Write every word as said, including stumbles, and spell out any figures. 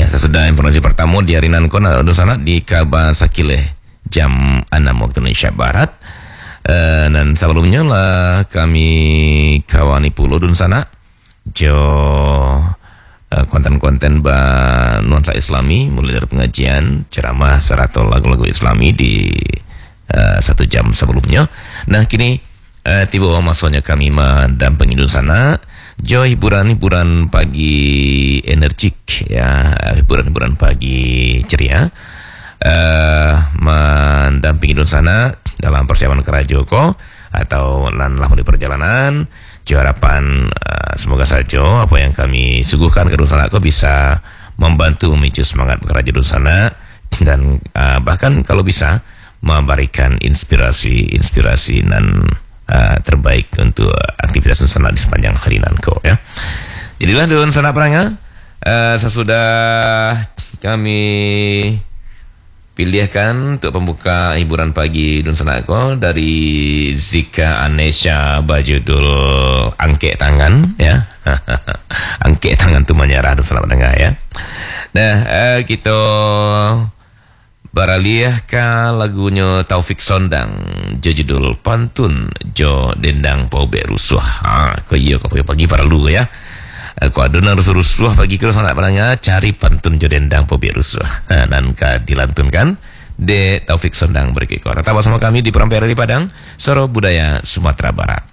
sesudah informasi pertama di hari nan kona do sana di kabar sakile jam enam waktu Indonesia Barat. Uh, dan sebelumnya lah kami kawani pulo dun sana jo uh, konten-konten ba nuansa Islami mulai dari pengajian, ceramah serta lagu-lagu Islami di uh, satu jam sebelumnya. Nah kini uh, tiba masanya kami mendampingi dun sana jo hiburan-hiburan pagi energik ya, hiburan-hiburan pagi ceria, uh, mendampingi dun sana dalam persiapan kerajoko atau lan lahu di perjalanan. Jo harapan uh, semoga saja apa yang kami suguhkan ke dun sana ko bisa membantu memicu semangat bekerja dun sana dan uh, bahkan kalau bisa memberikan inspirasi-inspirasi dan Uh, terbaik untuk aktivitas dun sana di sepanjang hari nanko ya. Jadilah dun sana peranga uh, sesudah kami pilihkan untuk pembuka hiburan pagi dun sana ko dari Zika Anesha berjudul Angke Tangan ya. Angke Tangan tu menyerah dun sana peranga ya. Nah uh, kita baraliah ka lagunya Taufik Sondang jo judul Pantun Jo Dendang Pobe Rusuh. Ah, ko iya ko pagi para lu ya. Ko aduna rusuh-rusuh pagi kira sana pananya cari pantun Jo Dendang Pobe Rusuh. Nah, dan ka dilantunkan de Taufik Sondang berikut. Tetap bersama kami di Perampera di Padang, Soro Budaya Sumatera Barat.